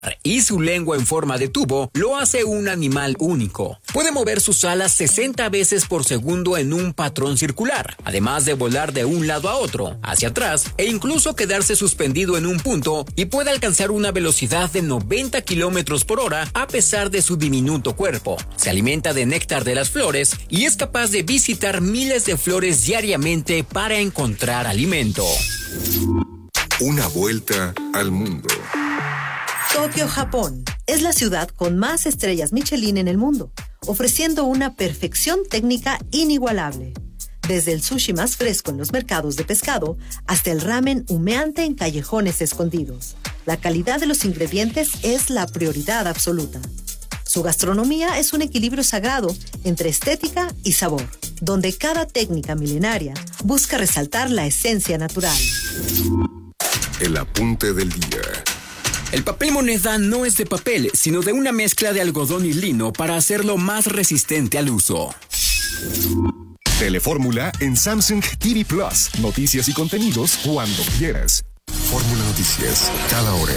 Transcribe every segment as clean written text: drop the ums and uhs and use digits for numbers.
y su lengua en forma de tubo lo hace un animal único. Puede mover sus alas 60 veces por segundo en un patrón circular, además de volar de un lado a otro, hacia atrás e incluso quedarse suspendido en un punto, y puede alcanzar una velocidad de 90 kilómetros por hora a pesar de su diminuto cuerpo. Se alimenta de néctar de las flores y es capaz de visitar miles de flores diariamente para encontrar alimento. Una vuelta al mundo. Tokio, Japón, es la ciudad con más estrellas Michelin en el mundo, ofreciendo una perfección técnica inigualable. Desde el sushi más fresco en los mercados de pescado hasta el ramen humeante en callejones escondidos. La calidad de los ingredientes es la prioridad absoluta. Su gastronomía es un equilibrio sagrado entre estética y sabor, donde cada técnica milenaria busca resaltar la esencia natural. El apunte del día. El papel moneda no es de papel, sino de una mezcla de algodón y lino para hacerlo más resistente al uso. Telefórmula en Samsung TV Plus. Noticias y contenidos cuando quieras. Fórmula Noticias, cada hora.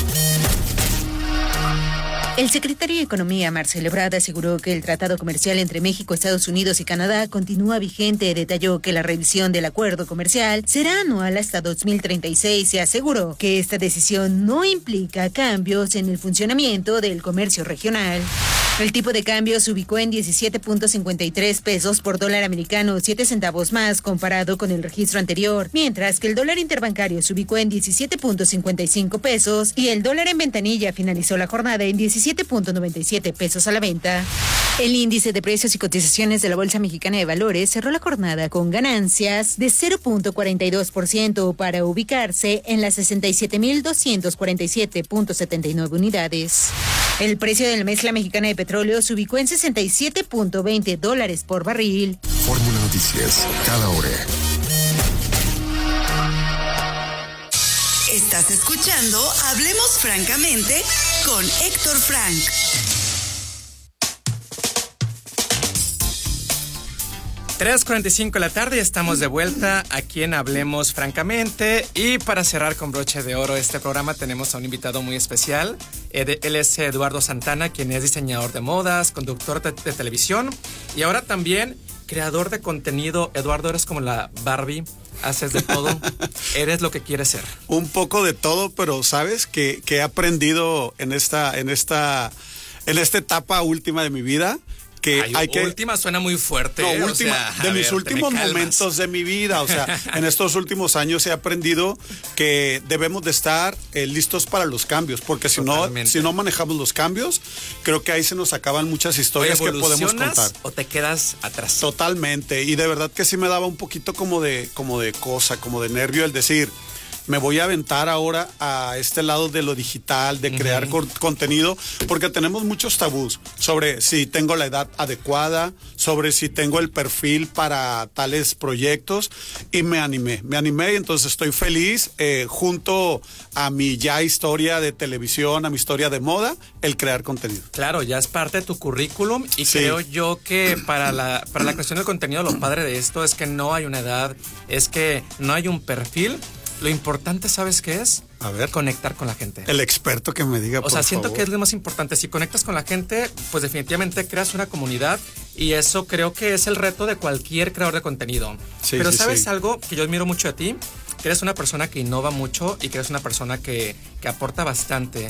El secretario de Economía, Marcelo Ebrard, aseguró que el tratado comercial entre México, Estados Unidos y Canadá continúa vigente. Detalló que la revisión del acuerdo comercial será anual hasta 2036 y aseguró que esta decisión no implica cambios en el funcionamiento del comercio regional. El tipo de cambio se ubicó en 17.53 pesos por dólar americano, 7 centavos más comparado con el registro anterior, mientras que el dólar interbancario se ubicó en 17.55 pesos y el dólar en ventanilla finalizó la jornada en 17.97 pesos a la venta. El índice de precios y cotizaciones de la Bolsa Mexicana de Valores cerró la jornada con ganancias de 0.42% para ubicarse en las 67.247.79 unidades. El precio del mezcla mexicana de petróleo se ubicó en $67.20 por barril. Fórmula Noticias, cada hora. Estás escuchando Hablemos Francamente con Héctor Frank. 3:45 de la tarde, estamos de vuelta aquí en Hablemos Francamente, y para cerrar con broche de oro este programa tenemos a un invitado muy especial. Él es Eduardo Santana, quien es diseñador de modas, conductor de televisión y ahora también creador de contenido. Eduardo, eres como la Barbie, haces de todo, eres lo que quieres ser. Un poco de todo, pero sabes que he aprendido en esta etapa última de mi vida. Última suena muy fuerte. No, última, mis últimos momentos de mi vida. O sea, en estos últimos años he aprendido que debemos de estar listos para los cambios, porque si no manejamos los cambios, creo que ahí se nos acaban muchas historias que podemos contar. ¿O te quedas atrás? Totalmente, y de verdad que sí me daba un poquito como de nervio el decir, me voy a aventar ahora a este lado de lo digital, de crear contenido, porque tenemos muchos tabús sobre si tengo la edad adecuada, sobre si tengo el perfil para tales proyectos, y me animé y entonces estoy feliz, junto a mi ya historia de televisión, a mi historia de moda, el crear contenido. Claro, ya es parte de tu currículum, y sí, creo yo que para la cuestión del contenido, lo padre de esto es que no hay una edad, es que no hay un perfil. Lo importante, ¿sabes qué es? A ver. Conectar con la gente. El experto que me diga, por favor. Siento que es lo más importante. Si conectas con la gente, pues definitivamente creas una comunidad, y eso creo que es el reto de cualquier creador de contenido. Sí, pero ¿sabes algo que yo admiro mucho de ti? Que eres una persona que innova mucho y que eres una persona que aporta bastante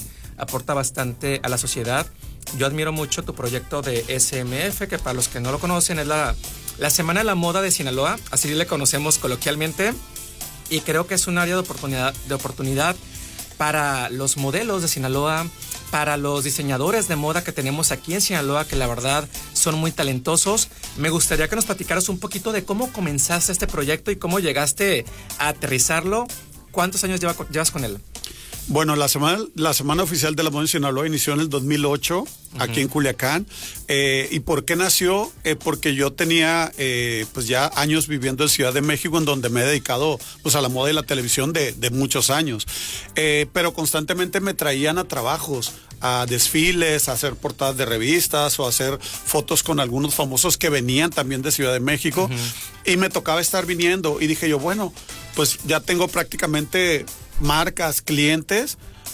a la sociedad. Yo admiro mucho tu proyecto de SMF, que para los que no lo conocen es la Semana de la Moda de Sinaloa, así le conocemos coloquialmente. Y creo que es un área de oportunidad para los modelos de Sinaloa, para los diseñadores de moda que tenemos aquí en Sinaloa, que la verdad son muy talentosos. Me gustaría que nos platicaras un poquito de cómo comenzaste este proyecto y cómo llegaste a aterrizarlo. ¿Cuántos años llevas con él? Bueno, la semana oficial de la moda en Sinaloa inició en el 2008, aquí en Culiacán. ¿Y por qué nació? Porque yo tenía pues ya años viviendo en Ciudad de México, en donde me he dedicado pues a la moda y la televisión de muchos años. Pero constantemente me traían a trabajos, a desfiles, a hacer portadas de revistas o a hacer fotos con algunos famosos que venían también de Ciudad de México. Y me tocaba estar viniendo, y dije yo, bueno, pues ya tengo prácticamente marcas, clientes,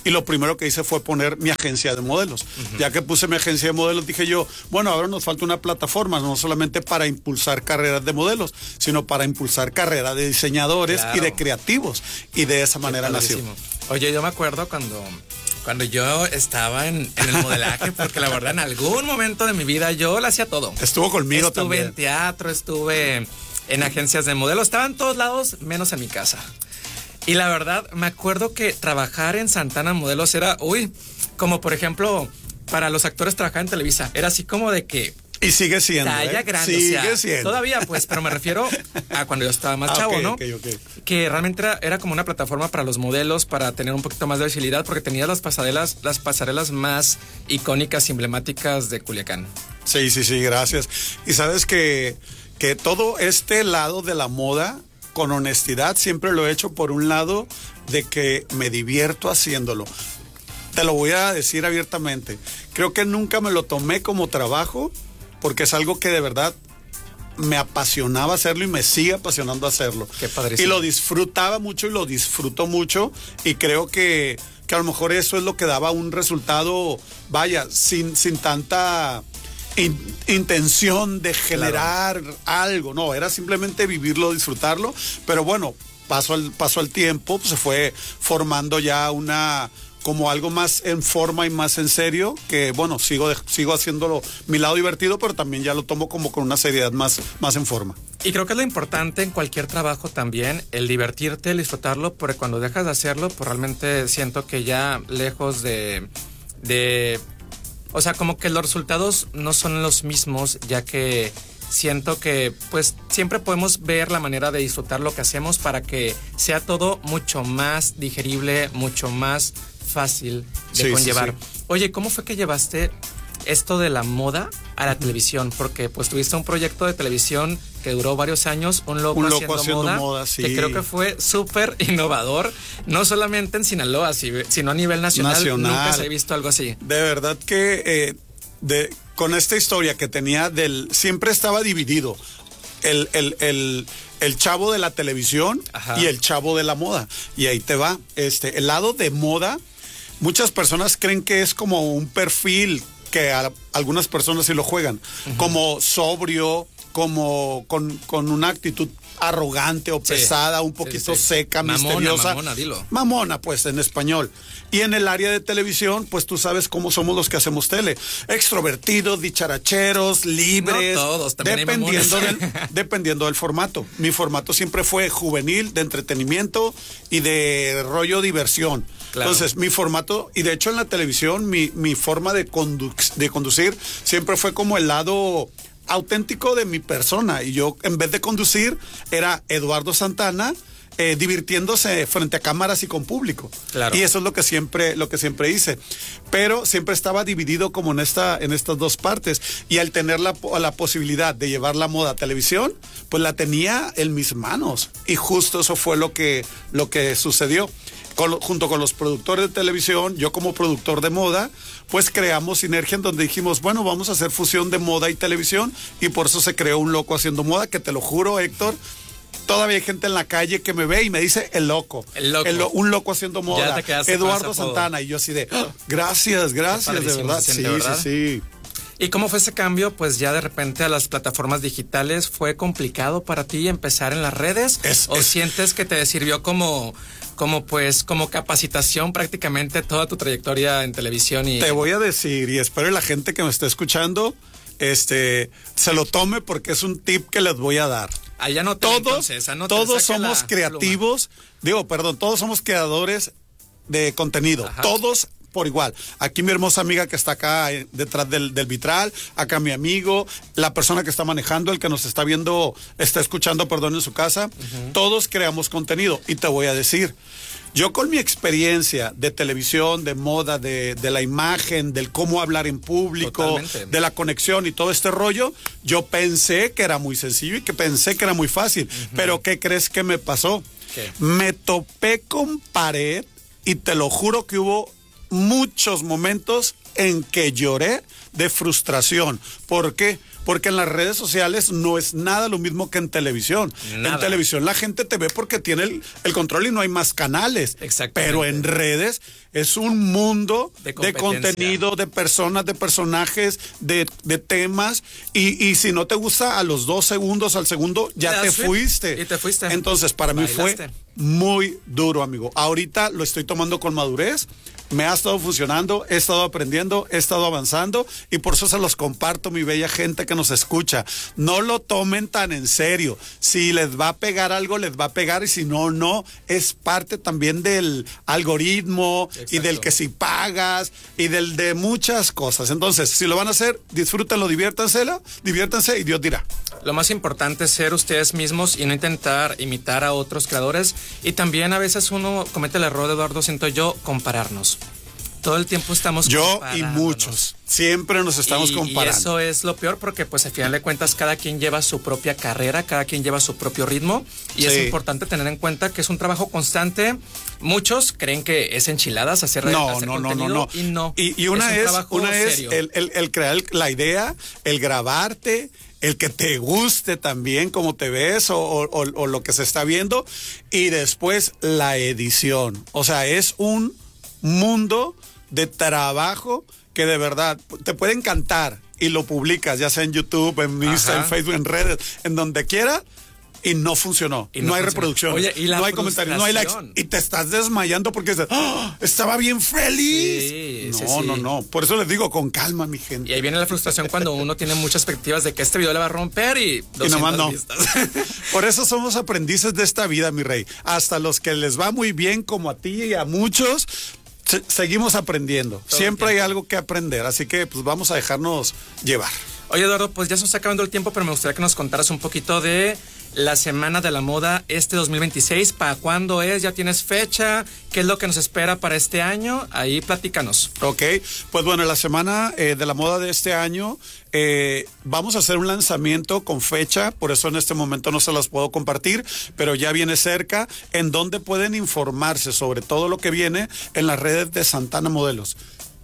y lo primero que hice fue poner mi agencia de modelos. Ya que puse mi agencia de modelos, dije yo, bueno, ahora nos falta una plataforma, no solamente para impulsar carreras de modelos, sino para impulsar carreras de diseñadores y de creativos. Y de esa manera nació. Oye, yo me acuerdo cuando yo estaba en el modelaje, porque la verdad en algún momento de mi vida yo lo hacía todo. Estuvo conmigo también. Estuve en teatro, estuve en agencias de modelos, estaba en todos lados menos en mi casa. Y la verdad me acuerdo que trabajar en Santana Modelos era, como por ejemplo, para los actores trabajar en Televisa, era así como de que... Y sigue siendo, talla grande, sigue siendo. Todavía, pues, pero me refiero a cuando yo estaba más chavo, ¿no? Okay. Que realmente era como una plataforma para los modelos, para tener un poquito más de visibilidad, porque tenías las pasarelas más icónicas y emblemáticas de Culiacán. Sí, gracias. Y sabes que todo este lado de la moda, con honestidad, siempre lo he hecho por un lado de que me divierto haciéndolo. Te lo voy a decir abiertamente. Creo que nunca me lo tomé como trabajo, porque es algo que de verdad me apasionaba hacerlo y me sigue apasionando hacerlo. Qué padrísimo. Y lo disfrutaba mucho y lo disfruto mucho, y creo que a lo mejor eso es lo que daba un resultado, vaya, sin tanta intención de generar algo, no, era simplemente vivirlo, disfrutarlo, pero bueno, paso al tiempo, pues se fue formando ya como algo más en forma y más en serio, que bueno, sigo haciéndolo mi lado divertido, pero también ya lo tomo como con una seriedad más en forma. Y creo que es lo importante en cualquier trabajo también, el divertirte, el disfrutarlo, porque cuando dejas de hacerlo, pues realmente siento que ya lejos de o sea, como que los resultados no son los mismos, ya que siento que pues siempre podemos ver la manera de disfrutar lo que hacemos para que sea todo mucho más digerible, mucho más fácil de conllevar. Sí. Oye, ¿cómo fue que llevaste esto de la moda a la televisión? Porque pues tuviste un proyecto de televisión que duró varios años, Un loco haciendo moda, sí. Que creo que fue súper innovador, no solamente en Sinaloa, sino a nivel nacional. Nunca se ha visto algo así. De verdad que con esta historia que tenía siempre estaba dividido el chavo de la televisión. Ajá. Y el chavo de la moda. Y ahí te va, el lado de moda, muchas personas creen que es como un perfil que algunas personas sí lo juegan, como sobrio, como con una actitud arrogante o pesada, un poquito seca, misteriosa. Mamona, pues, en español. Y en el área de televisión, pues tú sabes cómo somos los que hacemos tele. Extrovertidos, dicharacheros, libres. No todos, también dependiendo del formato. Mi formato siempre fue juvenil, de entretenimiento y de rollo diversión. Claro. Entonces, mi formato, y de hecho en la televisión, mi forma de conducir siempre fue como el lado auténtico de mi persona, y yo en vez de conducir era Eduardo Santana divirtiéndose frente a cámaras y con público. Claro. Y eso es lo que siempre hice, pero siempre estaba dividido como en estas dos partes, y al tener la posibilidad de llevar la moda a televisión, pues la tenía en mis manos, y justo eso fue lo que sucedió. Junto con los productores de televisión, yo como productor de moda, pues creamos sinergia en donde dijimos, bueno, vamos a hacer fusión de moda y televisión, y por eso se creó Un Loco Haciendo Moda, que te lo juro, Héctor, todavía hay gente en la calle que me ve y me dice el loco. Un Loco Haciendo Moda, Eduardo Santana, y yo así de, gracias, de verdad. Sí. ¿Y cómo fue ese cambio? Pues ya de repente a las plataformas digitales, ¿fue complicado para ti empezar en las redes? ¿Sientes que te sirvió como capacitación prácticamente toda tu trayectoria en televisión? Te voy a decir, y espero la gente que me esté escuchando se lo tome, porque es un tip que les voy a dar. Allá no todos somos creativos, todos somos creadores de contenido. Ajá. Todos por igual. Aquí mi hermosa amiga que está acá detrás del vitral, acá mi amigo, la persona que está manejando, el que nos está viendo, está escuchando, en su casa. Todos creamos contenido, y te voy a decir, yo con mi experiencia de televisión, de moda, de la imagen, del cómo hablar en público, totalmente, de la conexión y todo este rollo, yo pensé que era muy sencillo y que pensé que era muy fácil. Pero ¿qué crees que me pasó? ¿Qué? Me topé con pared, y te lo juro que hubo muchos momentos en que lloré de frustración. ¿Por qué? porque en las redes sociales no es nada lo mismo que en televisión. Nada. En televisión la gente te ve porque tiene el control y no hay más canales. Exactamente. Pero en redes es un mundo de contenido, de personas, de personajes, de temas, y si no te gusta a los 2 segundos, al segundo, ya te fuiste. Y te fuiste. Entonces, para mí fue muy duro, amigo. Ahorita lo estoy tomando con madurez. Me ha estado funcionando, he estado aprendiendo, he estado avanzando, y por eso se los comparto, mi bella gente que nos escucha. No lo tomen tan en serio. Si les va a pegar algo, les va a pegar, y si no, no. Es parte también del algoritmo. Exacto. Y del que si pagas y del de muchas cosas. Entonces, si lo van a hacer, disfrútenlo, diviértanse y Dios dirá. Lo más importante es ser ustedes mismos y no intentar imitar a otros creadores. Y también a veces uno comete el error, Eduardo, siento yo, compararnos. Todo el tiempo estamos y muchos. Siempre nos estamos comparando. Y eso es lo peor, porque pues al final de cuentas cada quien lleva su propia carrera, cada quien lleva su propio ritmo, y es importante tener en cuenta que es un trabajo constante. Muchos creen que es enchiladas hacer contenido, y no. Y una es el crear la idea, el grabarte, el que te guste también como te ves o lo que se está viendo, y después la edición. O sea, es un mundo de trabajo que de verdad te puede encantar, y lo publicas ya sea en YouTube, en Instagram, en Facebook, en redes, en donde quiera, y no funcionó. No hay reproducción. Oye, y no hay comentarios, no hay likes, y te estás desmayando porque dices, ¡oh, estaba bien feliz! No. Por eso les digo, con calma, mi gente. Y ahí viene la frustración cuando uno tiene muchas expectativas de que este video le va a romper y nomás no. Por eso somos aprendices de esta vida, mi rey. Hasta los que les va muy bien, como a ti y a muchos, seguimos aprendiendo. Siempre hay algo que aprender, así que pues vamos a dejarnos llevar. Oye, Eduardo, pues ya se nos está acabando el tiempo, pero me gustaría que nos contaras un poquito de la Semana de la Moda 2026. ¿Para cuándo es? ¿Ya tienes fecha? ¿Qué es lo que nos espera para este año? Ahí platícanos. Ok, pues bueno, la Semana de la Moda de este año vamos a hacer un lanzamiento con fecha, por eso en este momento no se las puedo compartir, pero ya viene cerca, en donde pueden informarse sobre todo lo que viene en las redes de Santana Modelos.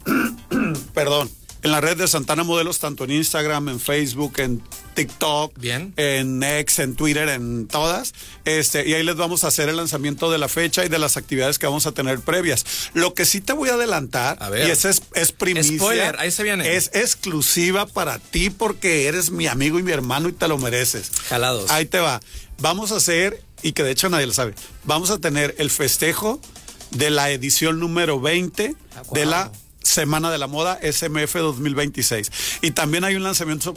Perdón. En la red de Santana Modelos, tanto en Instagram, en Facebook, en TikTok, en X, en Twitter, en todas. Y ahí les vamos a hacer el lanzamiento de la fecha y de las actividades que vamos a tener previas. Lo que sí te voy a adelantar, y ese es primicia. Spoiler, ahí se viene. Es exclusiva para ti porque eres mi amigo y mi hermano y te lo mereces. Jalados. Ahí te va. Vamos a hacer, y que de hecho nadie lo sabe, vamos a tener el festejo de la edición número 20 de la Semana de la Moda SMF 2026. Y también hay un lanzamiento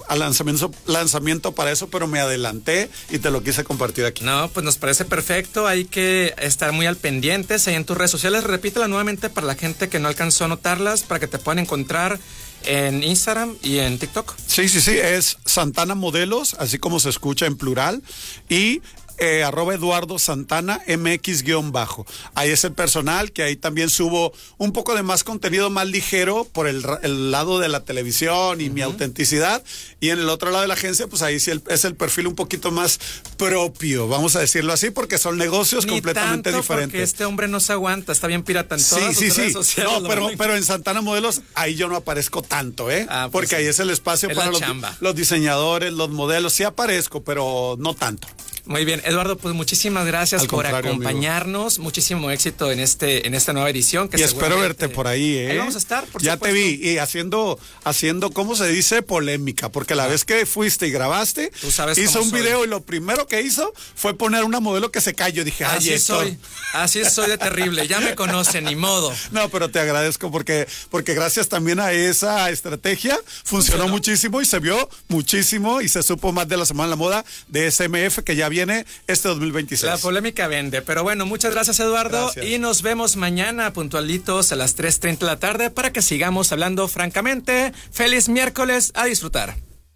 para eso, pero me adelanté y te lo quise compartir aquí. No, pues nos parece perfecto. Hay que estar muy al pendientes ahí en tus redes sociales. Repítela nuevamente para la gente que no alcanzó a notarlas, para que te puedan encontrar en Instagram y en TikTok. Sí, es Santana Modelos, así como se escucha en plural, y @Eduardo Santana MX-. Ahí es el personal, que ahí también subo un poco de más contenido más ligero por el lado de la televisión y mi autenticidad, y en el otro lado de la agencia, pues ahí sí es el perfil un poquito más propio, vamos a decirlo así, porque son negocios completamente diferentes. Porque este hombre no se aguanta, está bien pirata en todas sus redes sociales. No, pero en Santana Modelos ahí yo no aparezco tanto, porque ahí es el espacio para los diseñadores, los modelos. Sí aparezco, pero no tanto. Muy bien, Eduardo, pues muchísimas gracias por acompañarnos. Amigo. Muchísimo éxito en esta nueva edición. Y espero verte por ahí, Ahí vamos a estar, por ya supuesto. Te vi, y haciendo, ¿cómo se dice? Polémica, porque la vez que fuiste y grabaste, hizo un video y lo primero que hizo fue poner una modelo que se cayó. Dije, así soy de terrible, ya me conocen, ni modo. No, pero te agradezco porque gracias también a esa estrategia funcionó muchísimo y se vio muchísimo y se supo más de la Semana de la Moda de SMF, que ya viene este 2026. La polémica vende, pero bueno, muchas gracias, Eduardo. Gracias. Y nos vemos mañana puntualitos a las 3:30 de la tarde para que sigamos hablando francamente. Feliz miércoles, a disfrutar.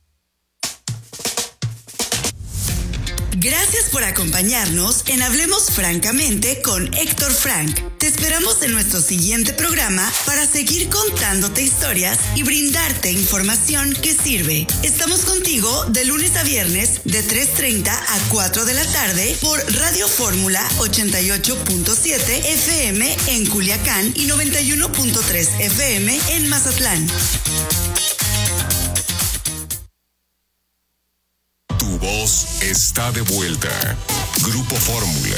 Gracias por acompañarnos en Hablemos Francamente con Héctor Frank. Te esperamos en nuestro siguiente programa para seguir contándote historias y brindarte información que sirve. Estamos contigo de lunes a viernes de 3:30 a 4 de la tarde por Radio Fórmula 88.7 FM en Culiacán y 91.3 FM en Mazatlán. todos está de vuelta. Grupo Fórmula.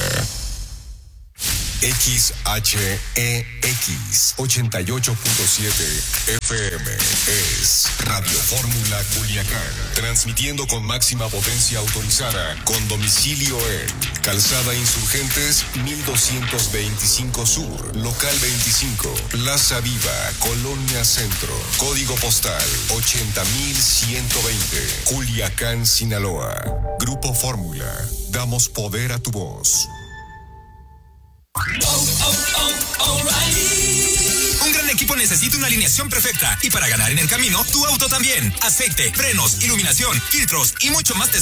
XHEX 88.7 FM es Radio Fórmula Culiacán, transmitiendo con máxima potencia autorizada, con domicilio en Calzada Insurgentes 1225 Sur, Local 25, Plaza Viva, Colonia Centro, Código Postal 80120, Culiacán, Sinaloa. Grupo Fórmula, damos poder a tu voz. Un gran equipo necesita una alineación perfecta y para ganar en el camino, tu auto también. Aceite, frenos, iluminación, filtros y mucho más te